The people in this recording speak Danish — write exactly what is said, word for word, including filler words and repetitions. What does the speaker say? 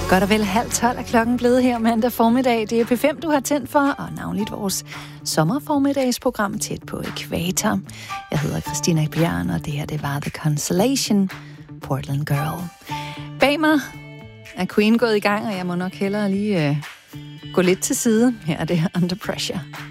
Godt og vel halv tolv er klokken blevet her mandag formiddag. Det er P fem, du har tændt for, og navnligt vores sommerformiddagsprogram tæt på ækvator. Jeg hedder Christina Bjørn, og det her det var The Consolation, Portland Girl. Bag mig er Queen gået i gang, og jeg må nok hellere lige øh, gå lidt til side. Her er det Under Pressure.